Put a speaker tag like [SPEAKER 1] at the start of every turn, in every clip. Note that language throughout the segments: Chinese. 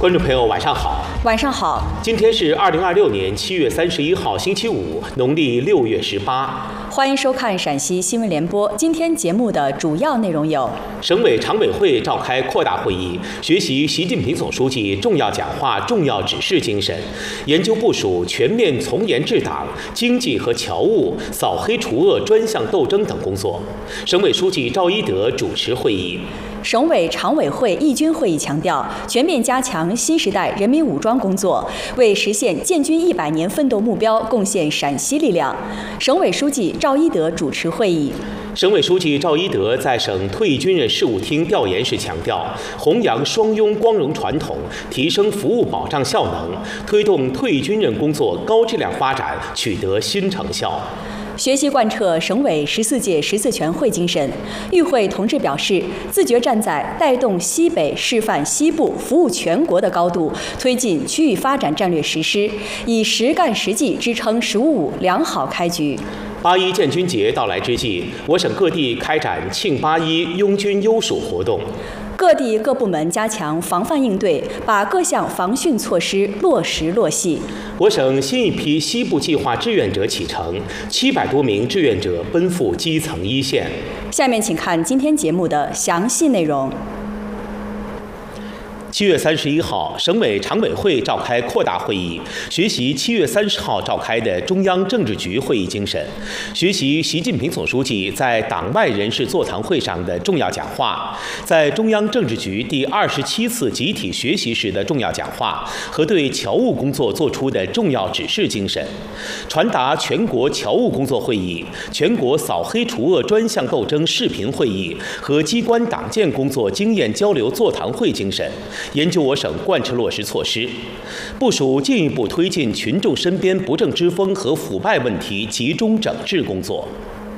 [SPEAKER 1] 观众朋友，晚上好。
[SPEAKER 2] 晚上好。
[SPEAKER 1] 今天是2026年7月31号，星期五，农历6月18。
[SPEAKER 2] 欢迎收看陕西新闻联播。今天节目的主要内容有：
[SPEAKER 1] 省委常委会召开扩大会议，学习习近平总书记重要讲话、重要指示精神，研究部署全面从严治党、经济和侨务、扫黑除恶专项斗争等工作。省委书记赵一德主持会议。
[SPEAKER 2] 省委常委会议军会议强调，全面加强新时代人民武装工作，为实现建军100年奋斗目标贡献陕西力量。省委书记赵一德主持会议。
[SPEAKER 1] 省委书记赵一德在省退役军人事务厅调研时强调，弘扬双拥光荣传统，提升服务保障效能，推动退役军人工作高质量发展取得新成效。
[SPEAKER 2] 学习贯彻省委14届14全会精神，与会同志表示，自觉站在带动西北、示范西部、服务全国的高度，推进区域发展战略实施，以实干实际支撑“十五五”良好开局。
[SPEAKER 1] 8·1建军节到来之际，我省各地开展庆8·1拥军优属活动。
[SPEAKER 2] 各地各部门加强防范应对，把各项防汛措施落实落细。
[SPEAKER 1] 我省新一批西部计划志愿者启程，700多名志愿者奔赴基层一线。
[SPEAKER 2] 下面请看今天节目的详细内容。
[SPEAKER 1] 7月31号，省委常委会召开扩大会议，学习7月30号召开的中央政治局会议精神，学习习近平总书记在党外人士座谈会上的重要讲话，在中央政治局第27次集体学习时的重要讲话和对侨务工作作出的重要指示精神，传达全国侨务工作会议、全国扫黑除恶专项斗争视频会议和机关党建工作经验交流座谈会精神，研究我省贯彻落实措施，部署进一步推进群众身边不正之风和腐败问题集中整治工作。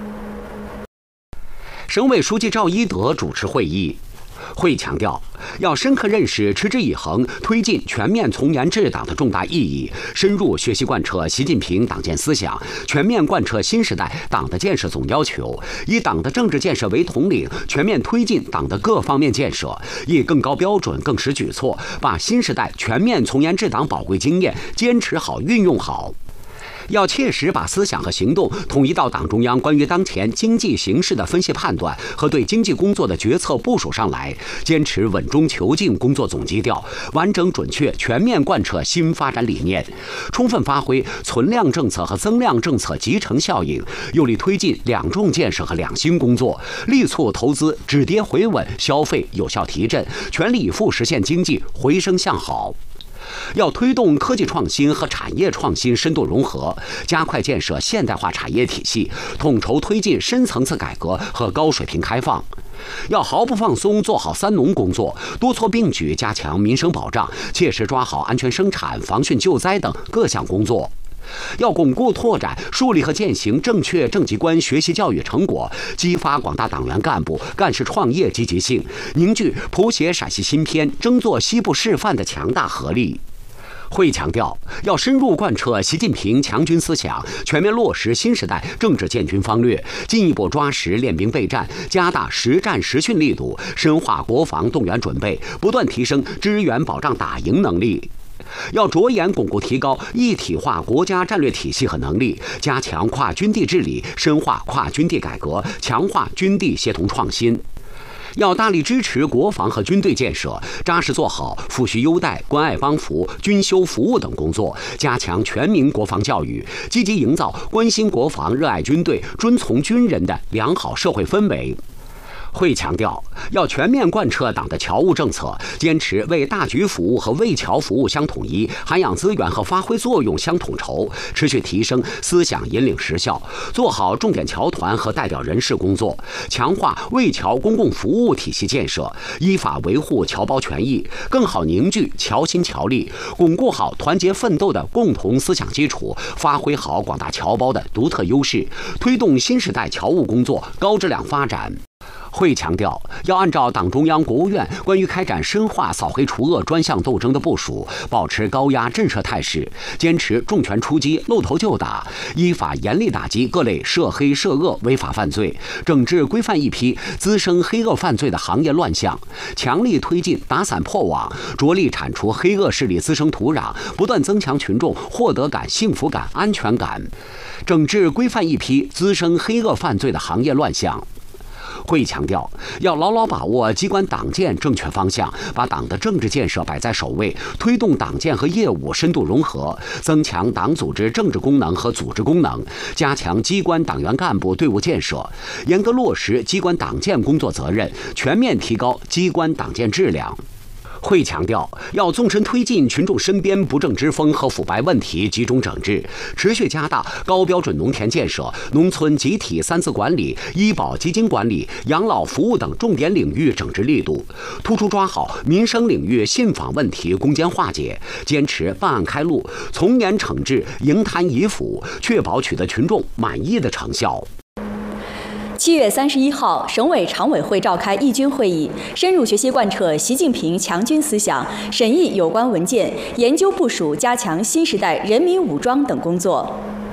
[SPEAKER 3] 省委书记赵一德主持会议。会议强调，要深刻认识持之以恒推进全面从严治党的重大意义，深入学习贯彻习近平党建思想，全面贯彻新时代党的建设总要求，以党的政治建设为统领，全面推进党的各方面建设，以更高标准、更实举措，把新时代全面从严治党宝贵经验坚持好、运用好。要切实把思想和行动统一到党中央关于当前经济形势的分析判断和对经济工作的决策部署上来，坚持稳中求进工作总基调，完整准确全面贯彻新发展理念，充分发挥存量政策和增量政策集成效应，用力推进两重建设和两新工作，力促投资止跌回稳，消费有效提振，全力以赴实现经济回升向好。要推动科技创新和产业创新深度融合，加快建设现代化产业体系，统筹推进深层次改革和高水平开放。要毫不放松做好三农工作，多措并举加强民生保障，切实抓好安全生产、防汛救灾等各项工作。要巩固拓展、树立和践行正确政绩观学习教育成果，激发广大党员干部干事创业积极性，凝聚谱写陕西新篇、争做西部示范的强大合力。会议强调，要深入贯彻习近平强军思想，全面落实新时代政治建军方略，进一步抓实练兵备战，加大实战实训力度，深化国防动员准备，不断提升支援保障打赢能力。要着眼巩固提高一体化国家战略体系和能力，加强跨军地治理，深化跨军地改革，强化军地协同创新。要大力支持国防和军队建设，扎实做好抚恤优待、关爱帮扶、军修服务等工作，加强全民国防教育，积极营造关心国防、热爱军队、遵从军人的良好社会氛围。会强调，要全面贯彻党的侨务政策，坚持为大局服务和为侨服务相统一，涵养资源和发挥作用相统筹，持续提升思想引领实效，做好重点侨团和代表人士工作，强化为侨公共服务体系建设，依法维护侨胞权益，更好凝聚侨心侨力，巩固好团结奋斗的共同思想基础，发挥好广大侨胞的独特优势，推动新时代侨务工作高质量发展。 会强调，要按照党中央、国务院关于开展深化扫黑除恶专项斗争的部署，保持高压震慑态势，坚持重拳出击、露头就打，依法严厉打击各类涉黑涉恶违法犯罪，整治规范一批滋生黑恶犯罪的行业乱象，强力推进打散破网，着力铲除黑恶势力滋生土壤，不断增强群众获得感、幸福感、安全感，整治规范一批滋生黑恶犯罪的行业乱象。会议强调，要牢牢把握机关党建正确方向，把党的政治建设摆在首位，推动党建和业务深度融合，增强党组织政治功能和组织功能，加强机关党员干部队伍建设，严格落实机关党建工作责任，全面提高机关党建质量。会强调，要纵深推进群众身边不正之风和腐败问题集中整治，持续加大高标准农田建设、农村集体三自管理、医保基金管理、养老服务等重点领域整治力度，突出抓好民生领域信访问题攻坚化解，坚持办案开路，从严惩治营贪遗腐，确保取得群众满意的成效。
[SPEAKER 2] 7月31号，省委常委会召开义军会议，深入学习贯彻习近平强军思想，审议有关文件，研究部署加强新时代人民武装等工作。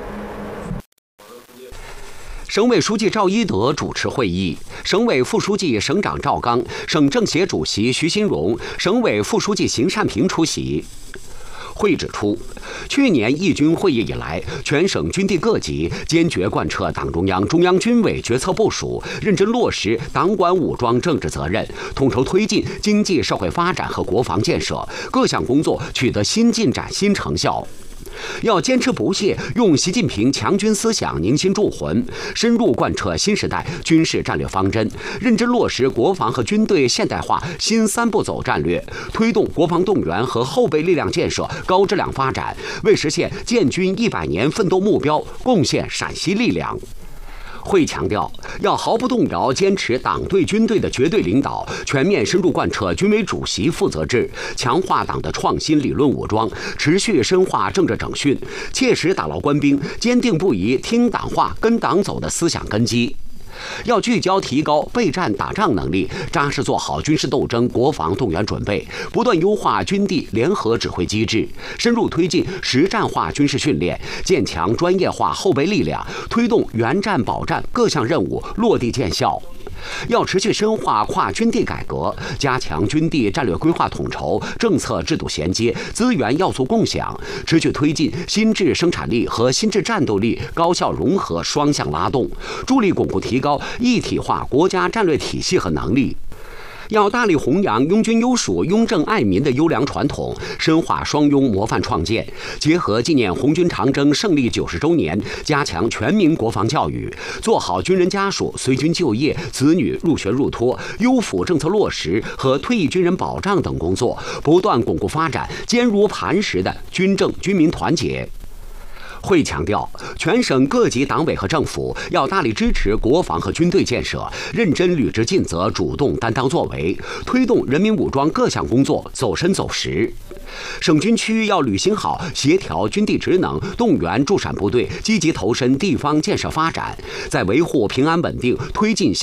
[SPEAKER 3] 省委书记赵一德主持会议，省委副书记、省长赵刚、省政协主席徐新荣、省委副书记邢善平出席。会议指出，去年义军会议以来，全省军地各级坚决贯彻党中央、中央军委决策部署，认真落实党管武装政治责任，统筹推进经济社会发展和国防建设，各项工作取得新进展、新成效。要坚持不懈用习近平强军思想凝心铸魂，深入贯彻新时代军事战略方针，认真落实国防和军队现代化新3步走战略，推动国防动员和后备力量建设高质量发展，为实现建军100年奋斗目标贡献陕西力量。会强调，要毫不动摇坚持党对军队的绝对领导，全面深入贯彻军委主席负责制，强化党的创新理论武装，持续深化政治整训，切实打牢官兵坚定不移听党话、跟党走的思想根基。要聚焦提高备战打仗能力，扎实做好军事斗争国防动员准备，不断优化军地联合指挥机制，深入推进实战化军事训练，建强专业化后备力量，推动援战保战各项任务落地见效。要持续深化跨军地改革，加强军地战略规划统筹、政策制度衔接、资源要素共享，持续推进新质生产力和新质战斗力高效融合双向拉动，助力巩固提高一体化国家战略体系和能力。要大力弘扬拥军优属、拥政爱民的优良传统，深化双拥模范创建，结合纪念红军长征胜利90周年，加强全民国防教育，做好军人家属随军就业、子女入学入托、优抚政策落实和退役军人保障等工作，不断巩固发展坚如磐石的军政军民团结。会强调，全省各级党委和政府要大力支持国防和军队建设，认真履职尽责，主动担当作为，推动人民武装各项工作走深走实。省军区要履行好协调军地职能，动员驻陕部队积极投身地方建设发展，在维护平安稳定、推进